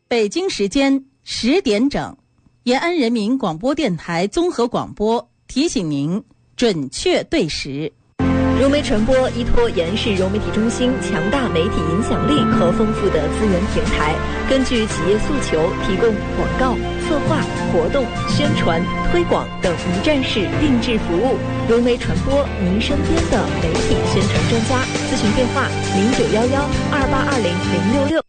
北京时间10点整，延安人民广播电台综合广播提醒您准确对时。 融媒传播依托延安市融媒体中心强大媒体影响力和丰富的资源平台，根据企业诉求，提供广告、策划、活动、宣传、推广等一站式定制服务。融媒传播，您身边的媒体宣传专家。咨询电话：091128200666。